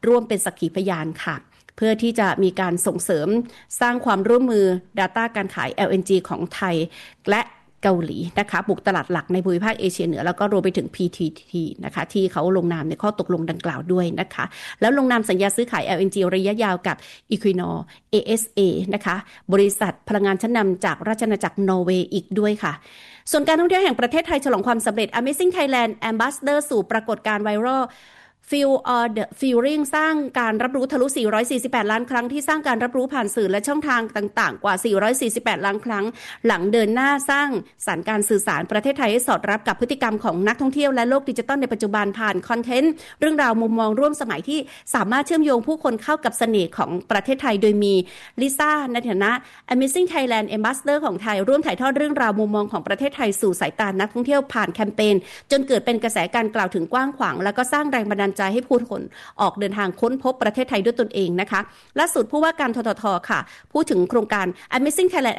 ร่วมเป็นสักขีพยานค่ะเพื่อที่จะมีการส่งเสริมสร้างความร่วมมือ Data การขาย LNG ของไทยและเกาหลีนะคะบุกตลาดหลักในภูมิภาคเอเชียเหนือแล้วก็รวมไปถึง PTT นะคะที่เขาลงนามในข้อตกลงดังกล่าวด้วยนะคะแล้วลงนามสัญญาซื้อขาย LNG ระยะยาวกับ Equinor ASA นะคะบริษัทพลังงานชั้นนำจากราชอาณาจักรนอร์เวย์อีกด้วยค่ะส่วนการท่องเที่ยวแห่งประเทศไทยฉลองความสำเร็จ Amazing Thailand Ambassador สู่ปรากฏการณ์ไวรัลFeel or the Feeling สร้างการรับรู้ทะลุ448ล้านครั้งที่สร้างการรับรู้ผ่านสื่อและช่องทางต่างๆกว่า448ล้านครั้งหลังเดินหน้าสร้างสรรค์การสื่อสารประเทศไทยให้สอดรับกับพฤติกรรมของนักท่องเที่ยวและโลกดิจิทัลในปัจจุบันผ่านคอนเทนต์เรื่องราวมุมมองร่วมสมัยที่สามารถเชื่อมโยงผู้คนเข้ากับเสน่ห์ของประเทศไทยโดยมีลิซ่าในฐานะ Amazing Thailand Ambassador ของไทยร่วมถ่ายทอดเรื่องราวมุมมองของประเทศไทยสู่สายตานักท่องเที่ยวผ่านแคมเปญจนเกิดเป็นกระแสการกล่าวถึงกว้างขวางแล้วก็สร้างแรงบันดาลใจให้ผู้คนออกเดินทางค้นพบประเทศไทยด้วยตนเองนะคะล่าสุดผู้ว่าการททท.ค่ะพูดถึงโครงการ Amazing Thailand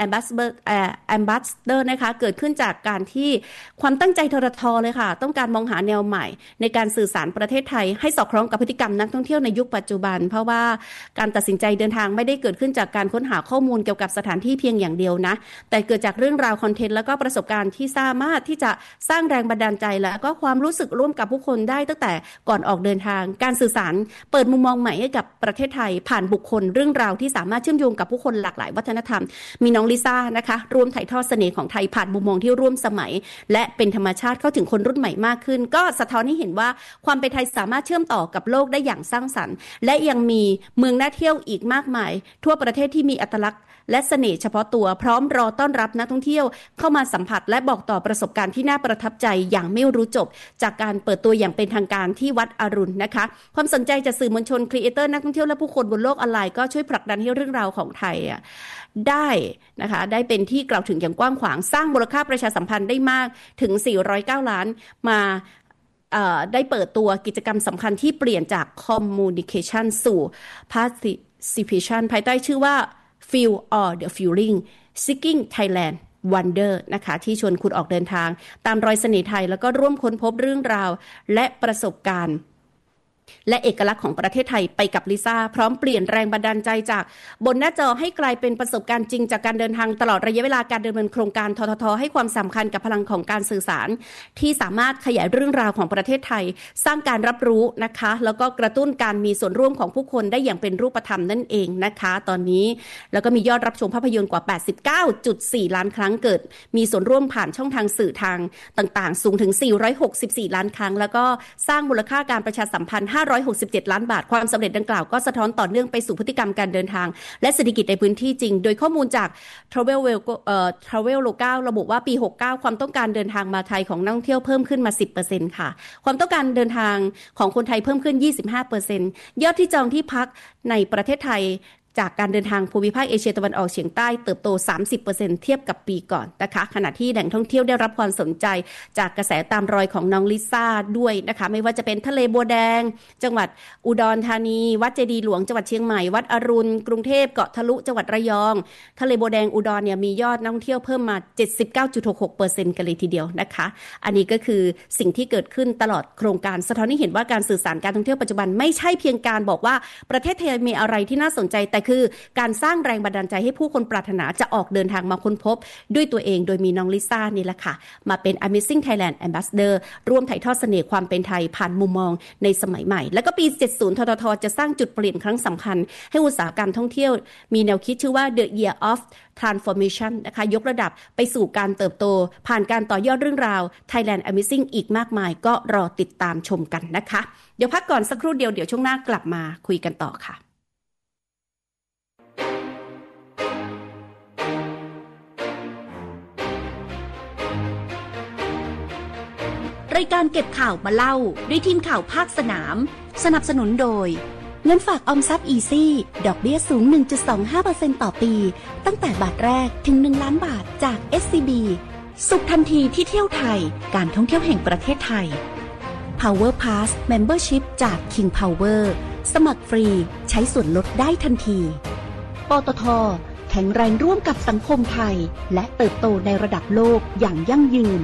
Ambassador นะคะเกิดขึ้นจากการที่ความตั้งใจททท.เลยค่ะต้องการมองหาแนวใหม่ในการสื่อสารประเทศไทยให้สอดคล้องกับพฤติกรรมนักท่องเที่ยวในยุคปัจจุบันเพราะว่าการตัดสินใจเดินทางไม่ได้เกิดขึ้นจากการค้นหาข้อมูลเกี่ยวกับสถานที่เพียงอย่างเดียวนะแต่เกิดจากเรื่องราวคอนเทนต์แล้วก็ประสบการณ์ที่สามารถที่จะสร้างแรงบันดาลใจและก็ความรู้สึกร่วมกับผู้คนได้ตั้งแต่ก่อนออกเดินทางการสื่อสารเปิดมุมมองใหม่ให้กับประเทศไทยผ่านบุคคลเรื่องราวที่สามารถเชื่อมโยงกับผู้คนหลากหลายวัฒนธรรมมีน้องลิซ่านะคะร่วมถ่ายทอดเสน่ห์ของไทยผ่านมุมมองที่ร่วมสมัยและเป็นธรรมชาติเข้าถึงคนรุ่นใหม่มากขึ้นก็สะท้อนให้เห็นว่าความเป็นไทยสามารถเชื่อมต่อกับโลกได้อย่างสร้างสรรค์และยังมีเมืองน่าเที่ยวอีกมากมายทั่วประเทศที่มีอัตลักษณ์และเสน่ห์เฉพาะตัวพร้อมรอต้อนรับนักท่องเที่ยวเข้ามาสัมผัสและบอกต่อประสบการณ์ที่น่าประทับใจอย่างไม่รู้จบจากการเปิดตัวอย่างเป็นทางการที่วัดอรุณนะคะความสนใจจากสื่อมวลชนครีเอเตอร์นักท่องเที่ยวและผู้คนบนโลกออนไลน์ก็ช่วยผลักดันให้เรื่องราวของไทยได้นะคะได้เป็นที่กล่าวถึงอย่างกว้างขวางสร้างมูลค่าประชาสัมพันธ์ได้มากถึง409ล้านมาได้เปิดตัวกิจกรรมสำคัญที่เปลี่ยนจาก Communication สู่ Participation ภายใต้ชื่อว่าFeel or the Feeling Seeking Thailand Wonder นะคะที่ชวนคุณออกเดินทางตามรอยเสน่ห์ไทยแล้วก็ร่วมค้นพบเรื่องราวและประสบการณ์และเอกลักษณ์ของประเทศไทยไปกับลิซ่าพร้อมเปลี่ยนแรงบันดาลใจจากบนหน้าจอให้กลายเป็นประสบการณ์จริงจากการเดินทางตลอดระยะเวลาการดำเนินโครงการททท.ให้ความสำคัญกับพลังของการสื่อสารที่สามารถขยายเรื่องราวของประเทศไทยสร้างการรับรู้นะคะแล้วก็กระตุ้นการมีส่วนร่วมของผู้คนได้อย่างเป็นรูปธรรมนั่นเองนะคะตอนนี้แล้วก็มียอดรับชมภาพยนตร์กว่า 89.4 ล้านครั้งเกิดมีส่วนร่วมผ่านช่องทางสื่อทางต่างๆสูงถึง464ล้านครั้งแล้วก็สร้างมูลค่าการประชาสัมพันธ์567ล้านบาทความสำเร็จดังกล่าวก็สะท้อนต่อเนื่องไปสู่พฤติกรรมการเดินทางและเศรษฐกิจในพื้นที่จริงโดยข้อมูลจาก Traveloka ระบุว่าปี69ความต้องการเดินทางมาไทยของนักท่องเที่ยวเพิ่มขึ้นมา 10% ค่ะความต้องการเดินทางของคนไทยเพิ่มขึ้น 25% ยอดที่จองที่พักในประเทศไทยจากการเดินทางภูมิภาคเอเชียตะวันออกเฉียงใต้เติบโต 30% เทียบกับปีก่อนนะคะขณะที่แหล่งท่องเที่ยวได้รับความสนใจจากกระแสตามรอยของน้องลิซ่าด้วยนะคะไม่ว่าจะเป็นทะเลบัวแดงจังหวัดอุดรธานีวัดเจดีย์หลวงจังหวัดเชียงใหม่วัดอรุณกรุงเทพเกาะทะลุจังหวัดระยองทะเลบัวแดงอุดรเนี่ยมียอดนักท่องเที่ยวเพิ่มมา 79.66% กันเลยทีเดียวนะคะอันนี้ก็คือสิ่งที่เกิดขึ้นตลอดโครงการสะท้อนให้เห็นว่าการสื่อสารการท่องเที่ยวปัจจุบันไม่ใช่เพียงการบอกว่าประเทศไทยมีอะไรที่น่าสนใจแต่คือการสร้างแรงบันดาลใจให้ผู้คนปรารถนาจะออกเดินทางมาค้นพบด้วยตัวเองโดยมีน้องลิซ่านี่แหละค่ะมาเป็น Amazing Thailand Ambassador ร่วมถ่ายทอดเสน่ห์ความเป็นไทยผ่านมุมมองในสมัยใหม่แล้วก็ปี 70 ททท.จะสร้างจุดเปลี่ยนครั้งสำคัญให้อุตสาหกรรมท่องเที่ยวมีแนวคิดชื่อว่า The Year of Transformation นะคะยกระดับไปสู่การเติบโตผ่านการต่อยอดเรื่องราว Thailand Amazing อีกมากมายก็รอติดตามชมกันนะคะเดี๋ยวพักก่อนสักครู่เดียวเดี๋ยวช่วงหน้ากลับมาคุยกันต่อค่ะรายการเก็บข่าวมาเล่าด้วยทีมข่าวภาคสนามสนับสนุนโดยเงินฝากออมทรัพย์อีซี่ดอกเบี้ยสูง 1.25% ต่อปีตั้งแต่บาทแรกถึง1ล้านบาทจาก SCB สุขทันทีที่เที่ยวไทยการท่องเที่ยวแห่งประเทศไทย Power Pass Membership จาก King Power สมัครฟรีใช้ส่วนลดได้ทันทีปตท.แข็งแรงร่วมกับสังคมไทยและเติบโตในระดับโลกอย่างยั่งยืน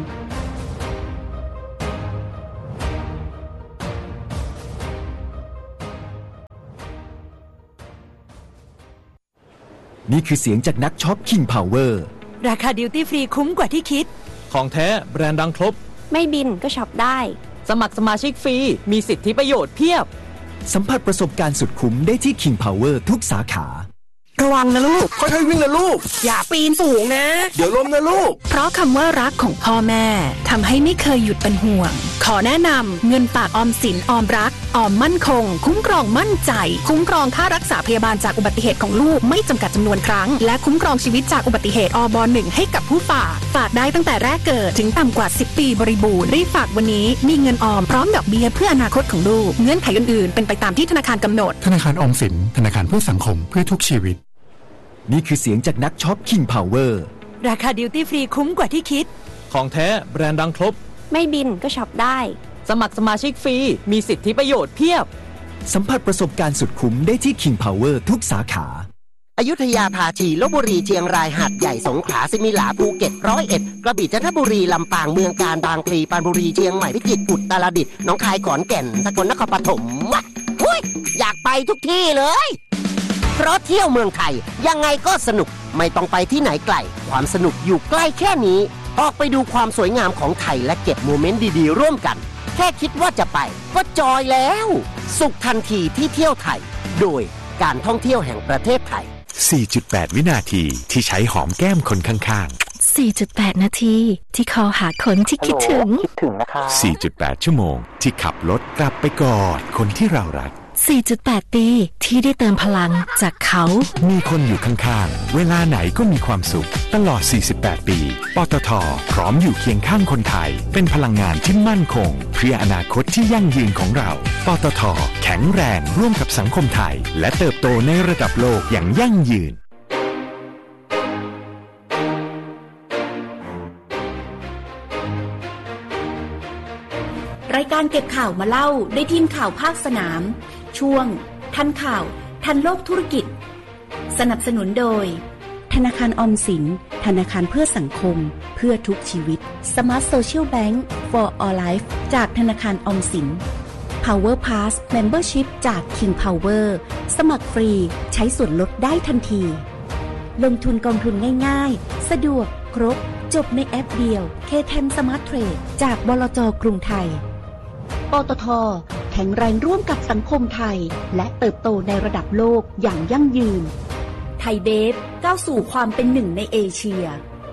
นี่คือเสียงจากนักช็อป King Power ราคาดิวตี้ฟรีคุ้มกว่าที่คิดของแท้แบรนด์ดังครบไม่บินก็ช็อปได้สมัครสมาชิกฟรีมีสิทธิประโยชน์เพียบสัมผัสประสบการณ์สุดคุ้มได้ที่ King Power ทุกสาขาระวังนะลูกค่อยๆวิ่งนะลูกอย่าปีนสูงนะเดี๋ยวล้มนะลูกเพราะคำว่ารักของพ่อแม่ทำให้ไม่เคยหยุดเป็นห่วงขอแนะนำเงินฝากออมสินออมรักออมมั่นคงคุ้มครองมั่นใจคุ้มครองค่ารักษาพยาบาลจากอุบัติเหตุของลูกไม่จำกัดจำนวนครั้งและคุ้มครองชีวิตจากอุบัติเหตุอบ.1 ให้กับผู้ฝากได้ตั้งแต่แรกเกิดถึงต่ำกว่า10ปีบริบูรณ์รีบฝากวันนี้มีเงินออมพร้อมดอกเบี้ยเพื่ออนาคตของลูกเงื่อนไขอื่นๆเป็นไปตามที่ธนาคารกำหนดธนาคารออมสินธนาคารเพื่อสังคมเพื่อทุกชีวิตนี่คือเสียงจากนักช็อป King Power ราคาดิวตี้ฟรีคุ้มกว่าที่คิดของแท้แบรนด์ดังครบไม่บินก็ช็อปได้สมัครสมาชิกฟรีมีสิทธิประโยชน์เพียบสัมผัสประสบการณ์สุดคุ้มได้ที่ King Power ทุกสาขาอยุธยาภาชีลพบุรีเชียงรายหาดใหญ่สงขลาสิมิหลาภูเก็ต101กระบี่จันทบุรีลำปางเมืองกาญบางพลีปรานบุรีเชียงใหม่พิจิตรอุตรดิตถ์หนองคายขอนแก่นสกลนครปฐมอยากไปทุกที่เลยเพราะเที่ยวเมืองไทยยังไงก็สนุกไม่ต้องไปที่ไหนไกลความสนุกอยู่ใกล้แค่นี้ออกไปดูความสวยงามของไทยและเก็บโมเมนต์ดีๆร่วมกันแค่คิดว่าจะไปก็จอยแล้วสุขทันทีที่เที่ยวไทยโดยการท่องเที่ยวแห่งประเทศไทย 4.8 วินาทีที่ใช้หอมแก้มคนข้างๆ 4.8 นาทีที่คอหาคนที่คิดถึงนะคะ 4.8 ชั่วโมงที่ขับรถกลับไปกอดคนที่เรารัก 4.8 ปีที่ได้เติมพลังจากเขามีคนอยู่ข้างๆเวลาไหนก็มีความสุขตลอด48ปีปตท.พร้อมอยู่เคียงข้างคนไทยเป็นพลังงานที่มั่นคงเพื่ออนาคตที่ยั่งยืนของเราปตท.แข็งแรงร่วมกับสังคมไทยและเติบโตในระดับโลกอย่างยั่งยืนรายการเก็บข่าวมาเล่าด้วยทีมข่าวภาคสนามช่วงทันข่าวทันโลกธุรกิจสนับสนุนโดยธนาคารออมสินธนาคารเพื่อสังคมเพื่อทุกชีวิต Smart Social Bank for All Life จากธนาคารออมสิน Power Pass Membership จาก King Power สมัครฟรีใช้ส่วนลดได้ทันทีลงทุนกองทุนง่ายๆสะดวกครบจบในแอปเดียว K10 Smart Trade จากบลจ.กรุงไทยปตท.แข็งแรงร่วมกับสังคมไทยและเติบโตในระดับโลกอย่างยั่งยืนไทยเบฟก้าวสู่ความเป็นหนึ่งในเอเชีย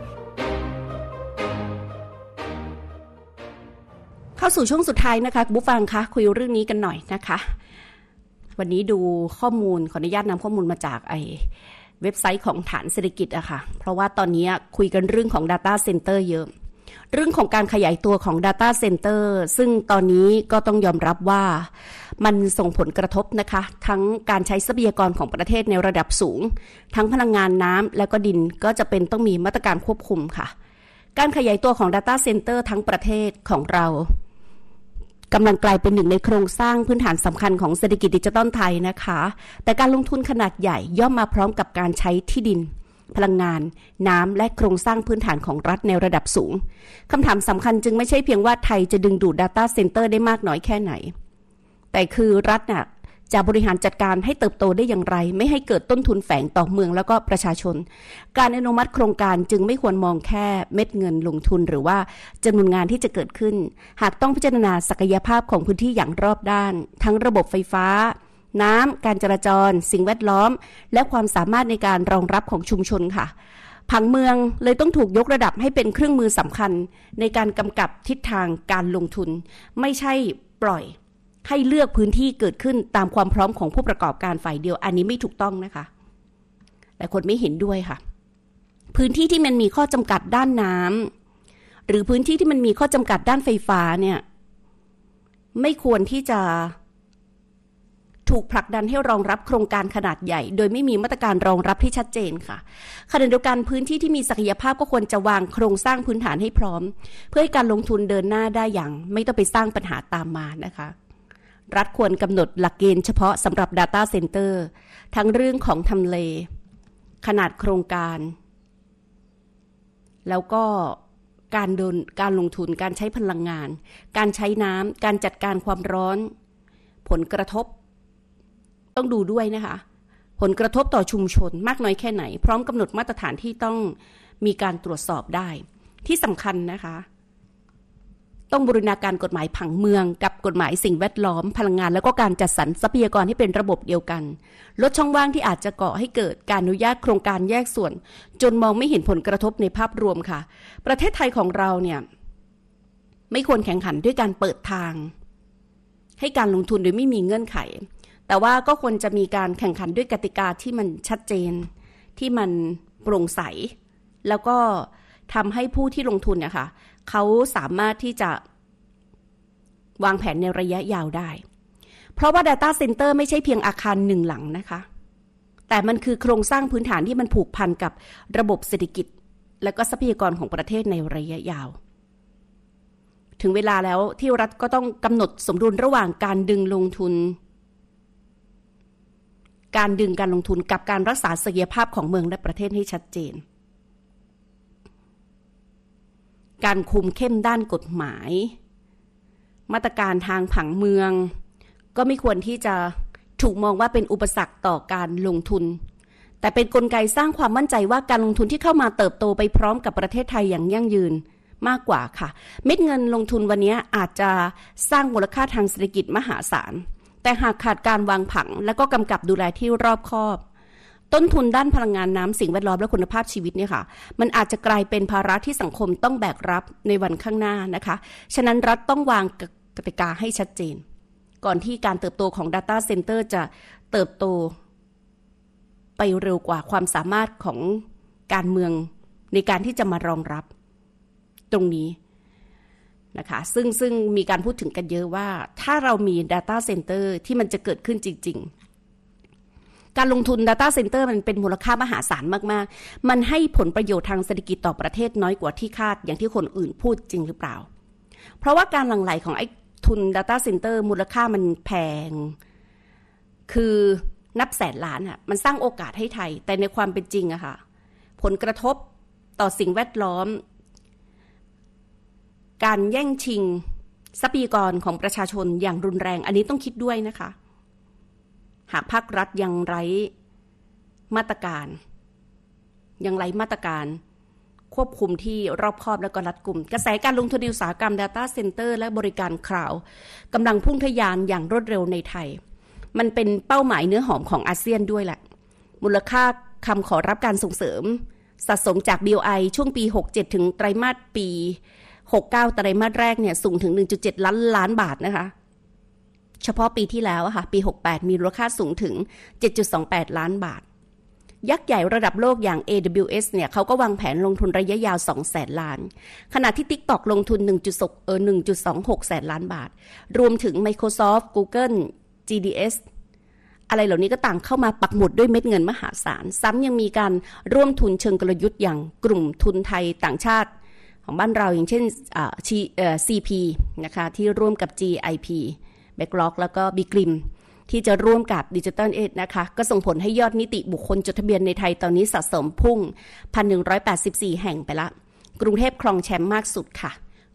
เข้าสู่ช่วงสุดท้ายนะคะคุณผู้ฟังคะคุยเรื่องนี้กันหน่อยนะคะวันนี้ดูข้อมูลขออนุญาตนำข้อมูลมาจากเว็บไซต์ของฐานเศรษฐกิจอะค่ะเพราะว่าตอนนี้คุยกันเรื่องของ Data Center เยอะเรื่องของการขยายตัวของ Data Center ซึ่งตอนนี้ก็ต้องยอมรับว่ามันส่งผลกระทบนะคะทั้งการใช้ทรัพยากรของประเทศในระดับสูงทั้งพลังงานน้ำและก็ดินก็จะเป็นต้องมีมาตรการควบคุมค่ะการขยายตัวของ Data Center ทั้งประเทศของเรากำลังกลายเป็นหนึ่งในโครงสร้างพื้นฐานสำคัญของเศรษฐกิจดิจิทัลไทยนะคะแต่การลงทุนขนาดใหญ่ย่อมมาพร้อมกับการใช้ที่ดินพลังงานน้ำและโครงสร้างพื้นฐานของรัฐในระดับสูงคำถามสำคัญจึงไม่ใช่เพียงว่าไทยจะดึงดูด Data Center ได้มากน้อยแค่ไหนแต่คือรัฐน่ะจะบริหารจัดการให้เติบโตได้อย่างไรไม่ให้เกิดต้นทุนแฝงต่อเมืองแล้วก็ประชาชนการอนุมัติโครงการจึงไม่ควรมองแค่เม็ดเงินลงทุนหรือว่าจำนวนงานที่จะเกิดขึ้นหากต้องพิจารณาศักยภาพของพื้นที่อย่างรอบด้านทั้งระบบไฟฟ้าน้ำการจราจรสิ่งแวดล้อมและความสามารถในการรองรับของชุมชนค่ะผังเมืองเลยต้องถูกยกระดับให้เป็นเครื่องมือสำคัญในการกำกับทิศทางการลงทุนไม่ใช่ปล่อยให้เลือกพื้นที่เกิดขึ้นตามความพร้อมของผู้ประกอบการฝ่ายเดียวอันนี้ไม่ถูกต้องนะคะแต่คนไม่เห็นด้วยค่ะพื้นที่ที่มันมีข้อจำกัดด้านน้ำหรือพื้นที่ที่มันมีข้อจำกัดด้านไฟฟ้าเนี่ยไม่ควรที่จะถูกผลักดันให้รองรับโครงการขนาดใหญ่โดยไม่มีมาตรการรองรับที่ชัดเจนค่ะขณะเดียวกันพื้นที่ที่มีศักยภาพก็ควรจะวางโครงสร้างพื้นฐานให้พร้อมเพื่อให้การลงทุนเดินหน้าได้อย่างไม่ต้องไปสร้างปัญหาตามมานะคะรัฐควรกำหนดหลักเกณฑ์เฉพาะสำหรับ Data Center ทั้งเรื่องของทำเลขนาดโครงการแล้วก็การลงทุนการใช้พลังงานการใช้น้ำการจัดการความร้อนผลกระทบต้องดูด้วยนะคะผลกระทบต่อชุมชนมากน้อยแค่ไหนพร้อมกำหนดมาตรฐานที่ต้องมีการตรวจสอบได้ที่สำคัญนะคะต้องบูรณาการกฎหมายผังเมืองกับกฎหมายสิ่งแวดล้อมพลังงานแล้วก็การจัดสรรทรัพยากรให้เป็นระบบเดียวกันลดช่องว่างที่อาจจะก่อให้เกิดการอนุญาตโครงการแยกส่วนจนมองไม่เห็นผลกระทบในภาพรวมค่ะประเทศไทยของเราเนี่ยไม่ควรแข่งขันด้วยการเปิดทางให้การลงทุนโดยไม่มีเงื่อนไขแต่ว่าก็ควรจะมีการแข่งขันด้วยกติกาที่มันชัดเจนที่มันโปร่งใสแล้วก็ทำให้ผู้ที่ลงทุนเนี่ยค่ะเขาสามารถที่จะวางแผนในระยะยาวได้เพราะว่า Data Center ไม่ใช่เพียงอาคารหนึ่งหลังนะคะแต่มันคือโครงสร้างพื้นฐานที่มันผูกพันกับระบบเศรษฐกิจและก็ทรัพยากรของประเทศในระยะยาวถึงเวลาแล้วที่รัฐก็ต้องกำหนดสมดุลระหว่างการดึงลงทุนการลงทุนกับการรักษาศักยภาพของเมืองและประเทศให้ชัดเจนการคุมเข้มด้านกฎหมายมาตรการทางผังเมืองก็ไม่ควรที่จะถูกมองว่าเป็นอุปสรรคต่อการลงทุนแต่เป็นกลไกสร้างความมั่นใจว่าการลงทุนที่เข้ามาเติบโตไปพร้อมกับประเทศไทยอย่างยั่งยืนมากกว่าค่ะเม็ดเงินลงทุนวันนี้อาจจะสร้างมูลค่าทางเศรษฐกิจมหาศาลแต่หากขาดการวางผังและก็กำกับดูแลที่รอบคอบต้นทุนด้านพลังงานน้ำสิ่งแวดล้อมและคุณภาพชีวิตเนี่ยค่ะมันอาจจะกลายเป็นภาระที่สังคมต้องแบกรับในวันข้างหน้านะคะฉะนั้นรัฐต้องวางกติกาให้ชัดเจนก่อนที่การเติบโตของ Data Center จะเติบโตไปเร็วกว่าความสามารถของการเมืองในการที่จะมารองรับตรงนี้นะคะซึ่งมีการพูดถึงกันเยอะว่าถ้าเรามี Data Center ที่มันจะเกิดขึ้นจริงๆการลงทุน Data Center มันเป็นมูลค่ามหาศาลมากๆมันให้ผลประโยชน์ทางเศรษฐกิจต่อประเทศน้อยกว่าที่คาดอย่างที่คนอื่นพูดจริงหรือเปล่าเพราะว่าการหลั่งไหลของไอ้ทุน Data Center มูลค่ามันแพงคือนับแสนล้านอ่ะมันสร้างโอกาสให้ไทยแต่ในความเป็นจริงอะค่ะผลกระทบต่อสิ่งแวดล้อมการแย่งชิงทรัพยากรของประชาชนอย่างรุนแรงอันนี้ต้องคิดด้วยนะคะหากภาครัฐยังไร้มาตรการควบคุมที่รอบคอบและก็รัดกุมกระแสการลงทุนในอุตสาหกรรม Data Center และบริการคลาวด์กำลังพุ่งทะยานอย่างรวดเร็วในไทยมันเป็นเป้าหมายเนื้อหอมของอาเซียนด้วยแหละมูลค่าคำขอรับการส่งเสริมสะสมจาก BOI ช่วงปี67ถึงไตรมาสปี69ไตรมาสแรกเนี่ยสูงถึง 1.7 ล้านบาทนะคะเฉพาะปีที่แล้วค่ะปี68มีมูลค่าสูงถึง 7.28 ล้านบาทยักษ์ใหญ่ระดับโลกอย่าง AWS เนี่ยเขาก็วางแผนลงทุนระยะยาว 200,000 ล้านขณะที่ TikTok ลงทุน 1.26 แสนล้านบาทรวมถึง Microsoft Google GDS อะไรเหล่านี้ก็ต่างเข้ามาปักหมุดด้วยเม็ดเงินมหาศาลซ้ำยังมีการร่วมทุนเชิงกลยุทธ์อย่างกลุ่มทุนไทยต่างชาติของบ้านเราอย่างเช่นCP นะคะที่ร่วมกับ GIP Blackrock แล้วก็ Bigrim ที่จะร่วมกับ Digital Age นะคะก็ส่งผลให้ยอดนิติบุคคลจดทะเบียนในไทยตอนนี้สะสมพุ่ง 1,184 แห่งไปละกรุงเทพครองแชมป์มากสุดค่ะ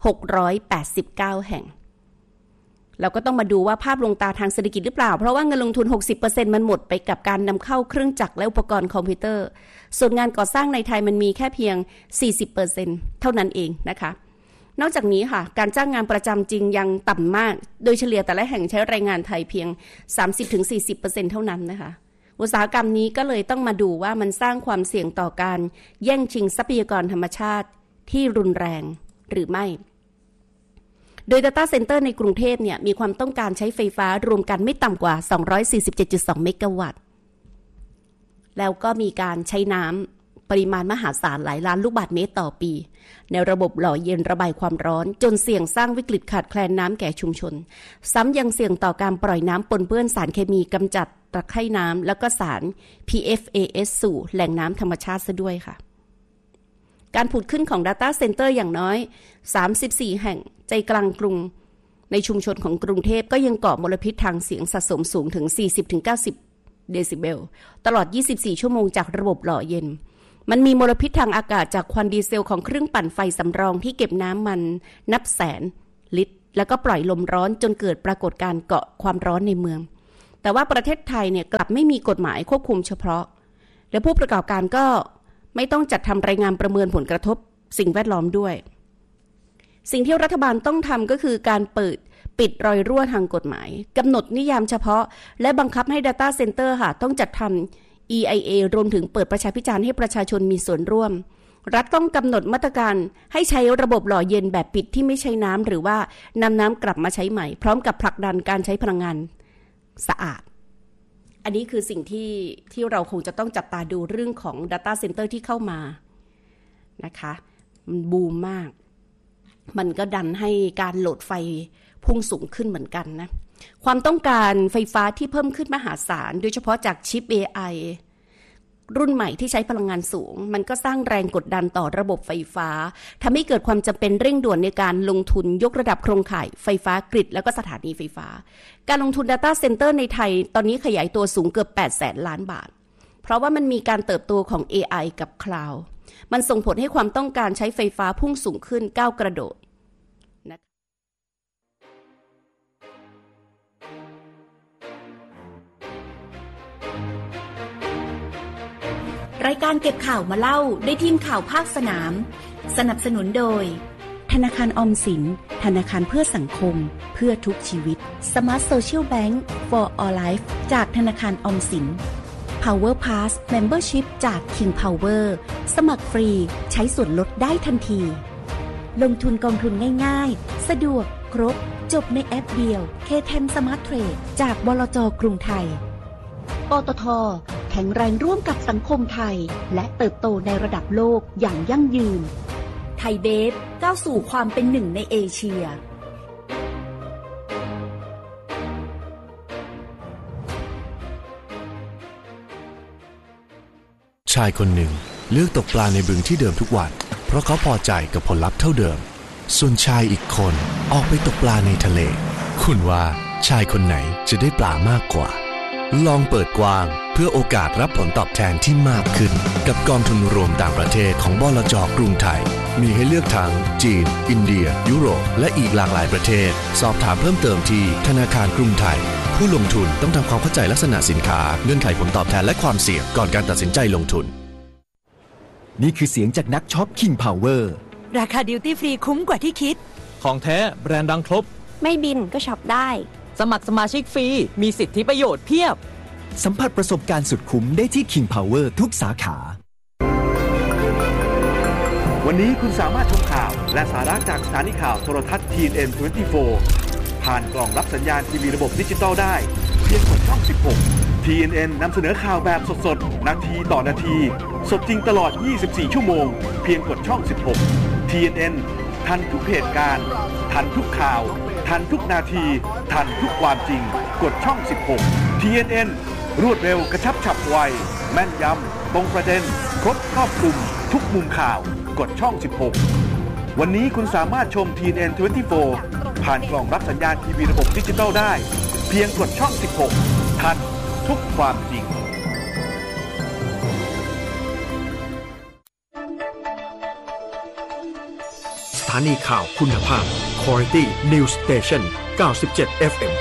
689 แห่งเราก็ต้องมาดูว่าภาพลวงตาทางเศรษฐกิจหรือเปล่าเพราะว่าเงินลงทุน 60% มันหมดไปกับการนำเข้าเครื่องจักรและอุปกรณ์คอมพิวเตอร์ส่วนงานก่อสร้างในไทยมันมีแค่เพียง 40% เท่านั้นเองนะคะนอกจากนี้ค่ะการจ้างงานประจำจริงยังต่ำมากโดยเฉลี่ยแต่ละแห่งใช้แรงงานไทยเพียง 30-40% เท่านั้นนะคะอุตสาหกรรมนี้ก็เลยต้องมาดูว่ามันสร้างความเสี่ยงต่อการแย่งชิงทรัพยากรธรรมชาติที่รุนแรงหรือไม่โดย Data Center ในกรุงเทพเนี่ยมีความต้องการใช้ไฟฟ้ารวมกันไม่ต่ำกว่า 247.2 เมกะวัตต์แล้วก็มีการใช้น้ำปริมาณมหาศาลหลายล้านลูกบาศก์เมตรต่อปีในระบบหล่อเย็นระบายความร้อนจนเสี่ยงสร้างวิกฤตขาดแคลนน้ำแก่ชุมชนซ้ำยังเสี่ยงต่อการปล่อยน้ำปนเปื้อนสารเคมีกำจัดตะไคร่น้ำแล้วก็สาร PFAS สู่แหล่งน้ำธรรมชาติซะด้วยค่ะการผุดขึ้นของ Data Center อย่างน้อย34แห่งใจกลางกรุงในชุมชนของกรุงเทพก็ยังก่อมลพิษทางเสียงสะสมสูงถึง 40-90 เดซิเบลตลอด24ชั่วโมงจากระบบหล่อเย็นมันมีมลพิษทางอากาศจากควันดีเซลของเครื่องปั่นไฟสำรองที่เก็บน้ำมันนับแสนลิตรแล้วก็ปล่อยลมร้อนจนเกิดปรากฏการณ์เกาะความร้อนในเมืองแต่ว่าประเทศไทยเนี่ยกลับไม่มีกฎหมายควบคุมเฉพาะและผู้ประกอบการก็ไม่ต้องจัดทำรายงานประเมินผลกระทบสิ่งแวดล้อมด้วยสิ่งที่รัฐบาลต้องทำก็คือการปิดรอยรั่วทางกฎหมายกำหนดนิยามเฉพาะและบังคับให้ Data Center ค่ะต้องจัดทำ EIA รวมถึงเปิดประชาพิจารณ์ให้ประชาชนมีส่วนร่วมรัฐต้องกำหนดมาตรการให้ใช้ระบบหล่อเย็นแบบปิดที่ไม่ใช้น้ำหรือว่านำน้ำกลับมาใช้ใหม่พร้อมกับผลักดันการใช้พลังงานสะอาดอันนี้คือสิ่งที่เราคงจะต้องจับตาดูเรื่องของ Data Center ที่เข้ามานะคะมันบูมมากมันก็ดันให้การโหลดไฟพุ่งสูงขึ้นเหมือนกันนะความต้องการไฟฟ้าที่เพิ่มขึ้นมหาศาลโดยเฉพาะจากชิป AI รุ่นใหม่ที่ใช้พลังงานสูงมันก็สร้างแรงกดดันต่อระบบไฟฟ้าทำให้เกิดความจำเป็นเร่งด่วนในการลงทุนยกระดับโครงข่ายไฟฟ้ากริดแล้วก็สถานีไฟฟ้าการลงทุน Data Center ในไทยตอนนี้ขยายตัวสูงเกือบ 800,000 ล้านบาทเพราะว่ามันมีการเติบโตของ AI กับ Cloud มันส่งผลให้ความต้องการใช้ไฟฟ้าพุ่งสูงขึ้นก้าวกระโดดรายการเก็บข่าวมาเล่าด้วยทีมข่าวภาคสนามสนับสนุนโดยธนาคารออมสินธนาคารเพื่อสังคมเพื่อทุกชีวิต Smart Social Bank for All Life จากธนาคารออมสิน Power Pass Membership จาก King Power สมัครฟรีใช้ส่วนลดได้ทันทีลงทุนกองทุนง่ายๆสะดวกครบจบในแอปเดียว K10 Smart Trade จากบลจ.กรุงไทยปตท.แข็งแรงร่วมกับสังคมไทยและเติบโตในระดับโลกอย่างยั่งยืนไทยเบฟก้าวสู่ความเป็นหนึ่งในเอเชียชายคนหนึ่งเลือกตกปลาในบึงที่เดิมทุกวันเพราะเขาพอใจกับผลลัพธ์เท่าเดิมส่วนชายอีกคนออกไปตกปลาในทะเลคุณว่าชายคนไหนจะได้ปลามากกว่าลองเปิดกว้างเพื่อโอกาสรับผลตอบแทนที่มากขึ้นกับกองทุนรวมต่างประเทศของบลจ.กรุงไทยมีให้เลือกทั้งจีนอินเดียยุโรปและอีกหลากหลายประเทศสอบถามเพิ่มเติมที่ธนาคารกรุงไทยผู้ลงทุนต้องทำความเข้าใจลักษณะสินค้าเงื่อนไขผลตอบแทนและความเสี่ยงก่อนการตัดสินใจลงทุนนี่คือเสียงจากนักช็อป King Power ราคาดิวตี้ฟรีคุ้มกว่าที่คิดของแท้แบรนด์ดังครบไม่บินก็ช็อปได้สมัครสมาชิกฟรีมีสิทธิประโยชน์เพียบสัมผัสประสบการณ์สุดคุ้มได้ที่ King Power ทุกสาขาวันนี้คุณสามารถชมข่าวและสาระจากสถานีข่าวโทรทัศน์ TNN 24ผ่านกล่องรับสัญญาณทีวีระบบดิจิตอลได้เพียงกดช่อง 16 TNN นำเสนอข่าวแบบสดๆนาทีต่อนาทีสดจริงตลอด24ชั่วโมงเพียงกดช่อง 16 TNN ทันทุกเหตุการณ์ทันทุกข่าวทันทุกนาทีทันทุกความจริงกดช่อง 16 TNN รวดเร็วกระชับฉับไวแม่นยำตรงประเด็นครบครอบคลุมทุกมุมข่าวกดช่อง 16 วันนี้คุณสามารถชม TNN 24ผ่านกล่องรับสัญญาณทีวีระบบดิจิตอลได้เพียงกดช่อง 16 ทันทุกความจริงสถานีข่าวคุณภาพ Quality News Station 97 FM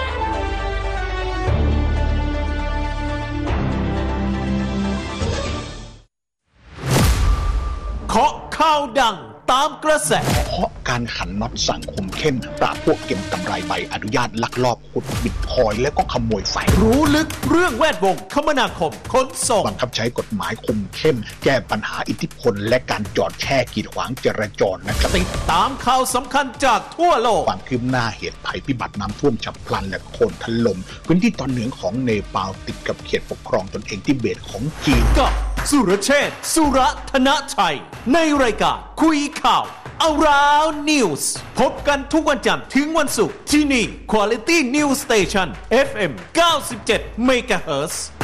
เคาะข่าวดังตามกระแสเพราะการขันน็อตสังคมเข้มปราบพวกเก็บกำไรใบอนุญาตลักลอบขุดบิตคอยน์และก็ขโมยไฟรู้ลึกเรื่องแวดวงคมนาคมขนส่งบังคับใช้กฎหมายคุมเข้มแก้ปัญหาอิทธิพลและการจอดแช่กีดขวางจราจรนะครับติดตามข่าวสำคัญจากทั่วโลกความคืบหน้าเหตุภัยพิบัติน้ำท่วมฉับพลันและโคลนถล่มพื้นที่ตอนเหนือของเนปาลติดกับเขตปกครองตนเองทิเบตของจีนกับสุรเชษฐ์สุรธนชัยในรายการคุยข่าวAround News พบกันทุกวันจันทร์ถึงวันศุกร์ที่นี่ Quality News Station FM 97 MHz